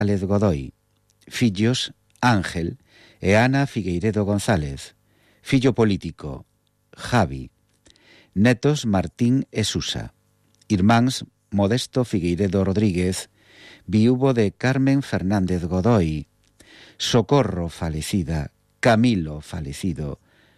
González Godoy. Fillos Ángel e Ana Figueiredo González. Fillo político Javi. Netos Martín e Susa. Irmáns Modesto Figueiredo Rodríguez, viúvo de Carmen Fernández Godoy. Socorro falecida, Camilo falecido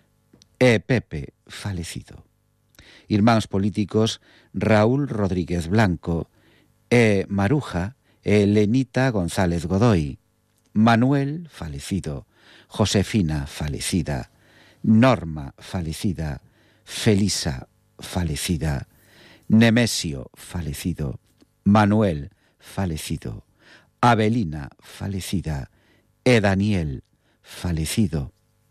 e Pepe falecido. Irmáns políticos Raúl Rodríguez Blanco e Maruja e Lenita González Godoy. Manuel falecido, Josefina falecida, Norma falecida, Felisa falecida, Nemesio falecido, Manuel falecido, Abelina falecida e Daniel falecido.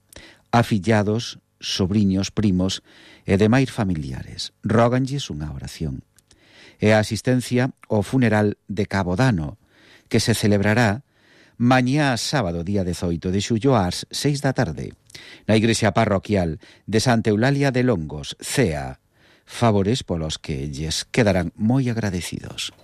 Afillados, sobriños, primos e demais familiares, róganlles unha oración. E a asistencia ao funeral de Cabo Dano, que se celebrará mañá sábado, día 18 de xullo, ás 6 da tarde, na igrexa parroquial de Santa Eulalia de Longos, Cea, favores polos que lles quedarán moi agradecidos.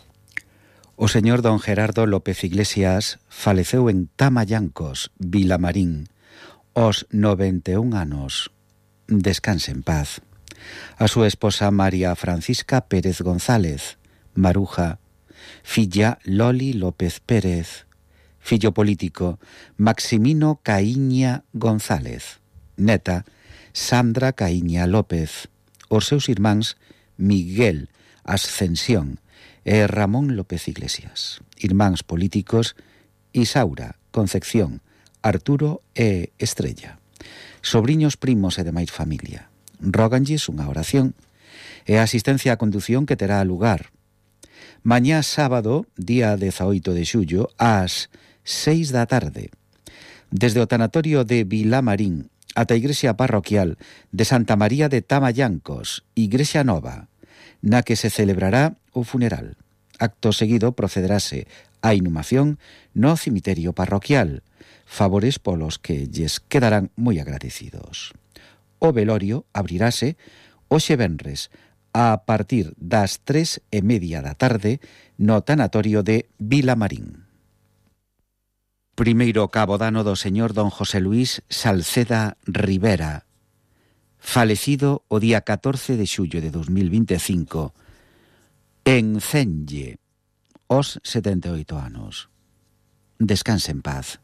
O señor don Gerardo López Iglesias faleceu en Tamallancos, Vilamarín, aos 91 anos. Descanse en paz. A súa esposa María Francisca Pérez González, Maruja, filla Loli López Pérez, fillo político Maximino Caíña González, neta Sandra Caíña López, os seus irmáns Miguel Ascensión e Ramón López Iglesias, irmáns políticos Isaura, Concepción, Arturo e Estrella, sobriños, primos e demais familia. Róganlles unha oración e a asistencia á condución que terá lugar mañá sábado, día 18 de xullo, ás 6 da tarde, desde o tanatorio de Vilamarín ata a igrexa parroquial de Santa María de Tamallancos, Igrexa Nova, na que se celebrará o funeral. Acto seguido procederase a inhumación no cemiterio parroquial, favores polos que lles quedarán moi agradecidos. O velorio abrirase hoxe venres a partir das 3:30 da tarde no tanatorio de Vilamarín. Primeiro cabodano do señor don José Luís Salceda Rivera, falecido o día 14 de xullo de 2025 en Cenlle, aos 78 anos. Descanse en paz.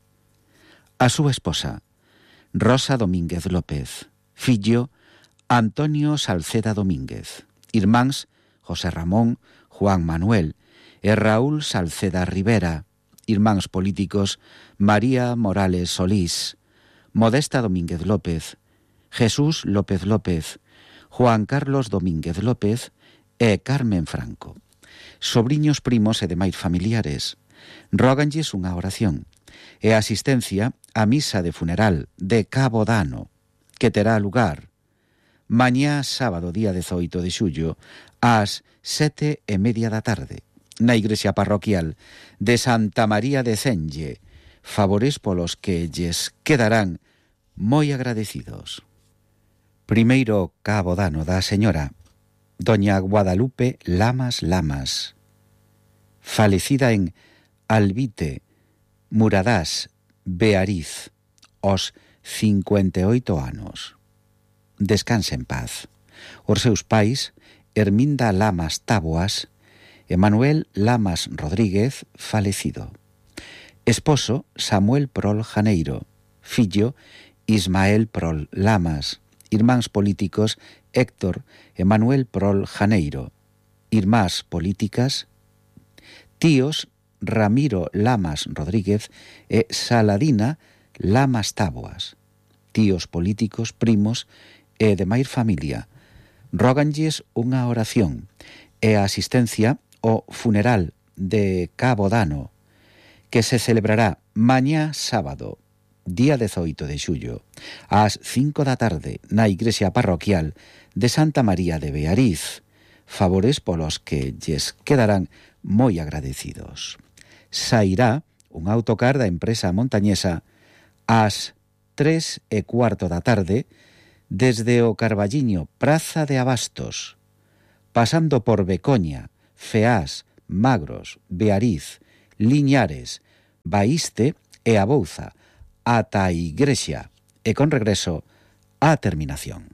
A súa esposa, Rosa Domínguez López, fillo Antonio Salceda Domínguez, irmáns José Ramón, Juan Manuel e Raúl Salceda Rivera, irmáns políticos María Morales Solís, Modesta Domínguez López, Jesús López López, Juan Carlos Domínguez López e Carmen Franco, sobriños, primos e demais familiares. Róganlles unha oración e a asistencia á misa de funeral de Cabo Dano, que terá lugar mañá sábado, día 18 de xullo, ás 7:30 da tarde, na igrexa parroquial de Santa María de Cenlle, favores polos que lles quedarán moi agradecidos. Primeiro cabodano da señora doña Guadalupe Lamas Lamas, falecida en Albite, Muradás, Beariz, aos 58 anos. Descanse en paz. Os seus pais, Herminda Lamas Táboas e Manuel Lamas Rodríguez, falecido. Esposo, Samuel Prol Janeiro. Fillo, Ismael Prol Lamas. Irmáns políticos, Héctor e Manuel Prol Janeiro. Irmás políticas, tíos, Ramiro Lamas Rodríguez e Saladina Lamas Táboas. Tíos políticos, primos e demais familia. Róganlles unha oración e a asistencia ao funeral de Cabo Dano, que se celebrará mañá sábado, día 18 de xullo, ás 5 da tarde, na igrexa parroquial de Santa María de Beariz, favores polos que lles quedarán moi agradecidos. Sairá un autocar da empresa montañesa ás 3:15 da tarde desde o Carballiño, Praza de Abastos, pasando por Becoña, Feás, Magros, Beariz, Liñares, Baíste e a Bouza, ata a Igrexa, e con regreso á terminación.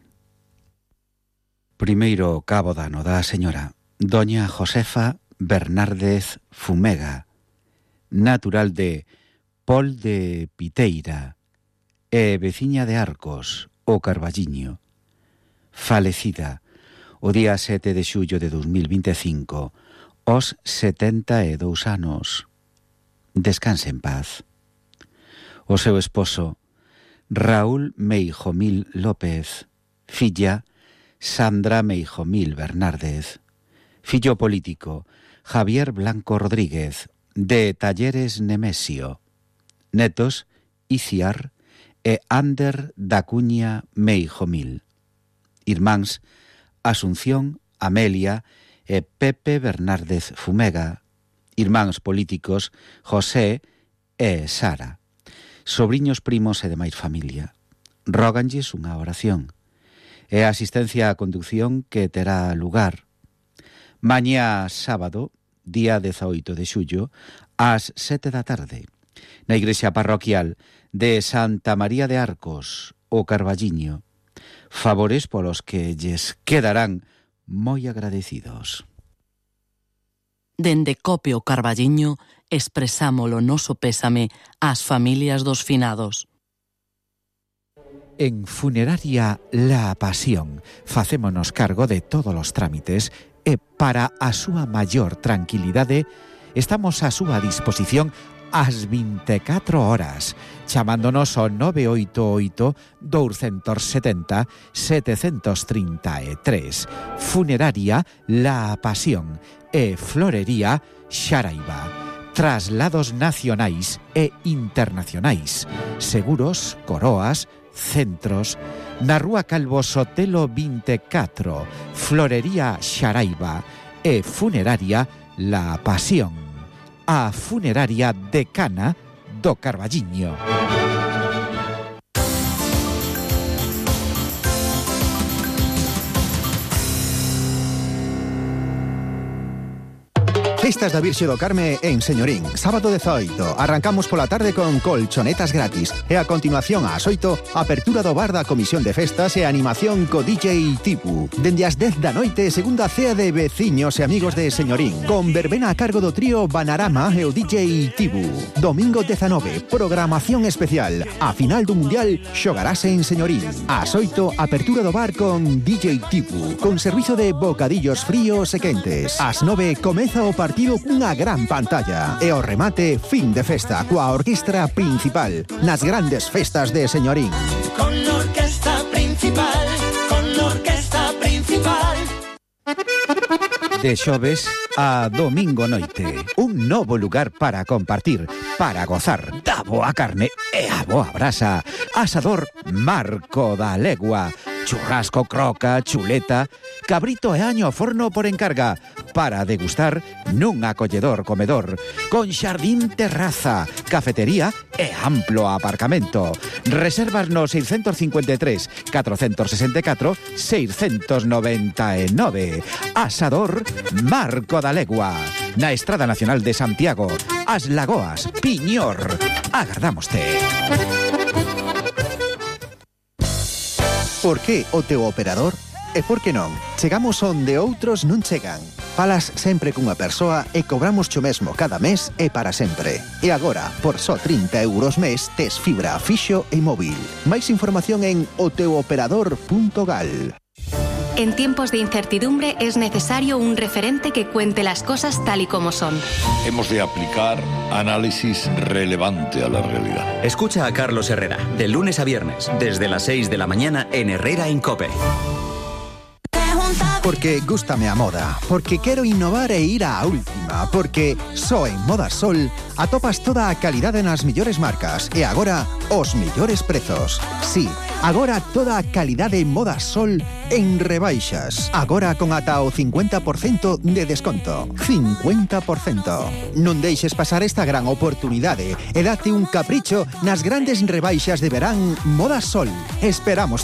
Primeiro cabo dano da señora Doña Josefa Bernárdez Fumega, natural de Pol de Piteira e veciña de Arcos, o Carballiño, falecida o día 7 de xullo de 2025, aos 72 anos. Descanse en paz. O seu esposo, Raúl Meijomil López, filla, Sandra Meijomil Bernárdez, fillo político, Javier Blanco Rodríguez, de Talleres Nemesio, netos, Iciar e Ander da Cuña Meijomil, irmáns, Asunción, Amelia e Pepe Bernárdez Fumega, irmáns políticos, José e Sara, sobriños, primos e demais familia. Róganlles unha oración e a asistencia á conducción que terá lugar mañá sábado, día 18 de xullo, ás 7 da tarde, na igrexa parroquial de Santa María de Arcos, o Carballiño. Favores polos que lles quedarán moi agradecidos. Dende Cope o Carballiño expresamos o noso pésame ás familias dos finados. En Funeraria La Pasión facémonos cargo de todos os trámites e para a súa maior tranquilidade estamos á súa disposición ás 24 horas, chamándonos ao 988-270-733. Funeraria La Pasión e Florería Xaraiba. Traslados nacionais e internacionais. Seguros, coroas, centros. Na Rúa Calvo Sotelo 24, Florería Xaraiba e Funeraria La Pasión. A funeraria decana do Carballiño. Festas da Virxe do Carme en Señorín, sábado 18. Arrancamos pola tarde con colchonetas gratis e a continuación ás 8, apertura do bar da Comisión de Festas e animación co DJ Tipu. Dende as 10 da noite, segunda cea de veciños e amigos de Señorín, con verbena a cargo do trío Banarama e o DJ Tipu. Domingo 19, programación especial. A final do Mundial xogarase en Señorín. Ás 8, apertura do bar con DJ Tipu, con servizo de bocadillos fríos e quentes. Ás 9, comeza o partido cunha gran pantalla. E o remate, fin de festa, coa orquestra principal, nas grandes festas de Señorín. Con la orquesta principal, con la orquesta principal. De xoves a domingo noite, un novo lugar para compartir, para gozar da boa carne e a boa brasa. Asador Marco da Legua. Churrasco, croca, chuleta, cabrito e año ao forno por encarga, para degustar nun acolledor comedor, con xardín, terraza, cafetería e amplo aparcamento. Reservas no 653 464 699. Asador Marco da Legua, na Estrada Nacional de Santiago, As Lagoas, Piñor. Agardámoste. Por que o teu operador? E por que non? Chegamos onde outros non chegan. Falas sempre cunha persoa e cobramos cho mesmo cada mes e para sempre. E agora, por só 30 euros mes, tes fibra fixo e móvil. Máis información en oteuoperador.gal. En tiempos de incertidumbre es necesario un referente que cuente las cosas tal y como son. Hemos de aplicar análisis relevante a la realidad. Escucha a Carlos Herrera, de lunes a viernes, desde las 6 de la mañana en Herrera en COPE. Porque gústame a moda, porque quero innovar e ir á última, porque só en Moda Sol atopas toda a calidade nas millores marcas e agora os millores prezos. Sí, agora toda a calidade Moda Sol en rebaixas. Agora con ata o 50% de desconto. 50%. Non deixes pasar esta gran oportunidade e date un capricho nas grandes rebaixas de verán Moda Sol. Esperamos